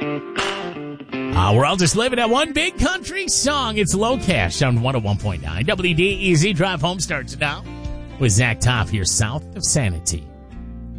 We're all just living that one big country song. It's Low Cash on 101.9. WDEZ Drive Home starts now with Zach Toff here south of Sanity.